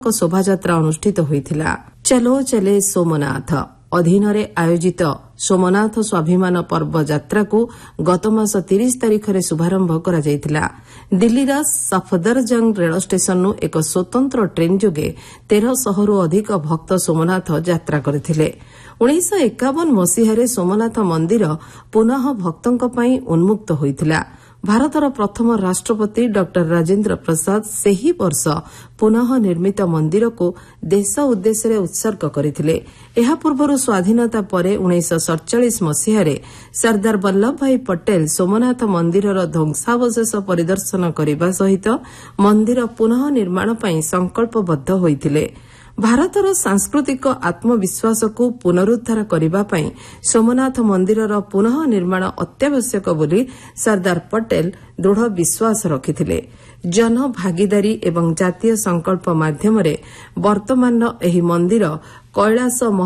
शोभायात्रा अनुष्ठित होइथिला। चलो चले सोमनाथ अधीनरे आयोजित सोमनाथ स्वाभिमान पर्व यात्रा को गत मास 30 तारिख रे शुभारंभ करा जायतिला। दिल्लीर सफदरजंग रेल स्टेशन एक स्वतंत्र ट्रेन जोगे 1300 रु अधिक भक्त सोमनाथ यात्रा करथिले। 1951 मसीहारे सोमनाथ मंदिर पुनः भक्तों पई उन्मुक्त होइतिला। भारतर प्रथम राष्ट्रपति डॉक्टर राजेंद्र प्रसाद सेही वर्ष पुनः निर्मित मंदिर को देश उद्देश्य उत्सर्ग करथिले। एहा पूर्व स्वाधीनता परे 1947 मसीहारे सरदार वल्लभ भाई पटेल सोमनाथ मंदिरर ध्वंसावशेष परिदर्शन करने सहित मंदिर पुनः निर्माण पई संकल्पबद्ध होइथिले। भारतर सांस्कृतिक आत्मविश्वास को पुनरुद्धार करने पई सोमनाथ मंदिरर पुनः निर्माण अत्यावश्यक बोली सरदार पटेल दृढ़ विश्वास रखिथिले। जन भागीदारी एवं जातीय संकल्प माध्यम वर्तमान एही मंदिर कैलाश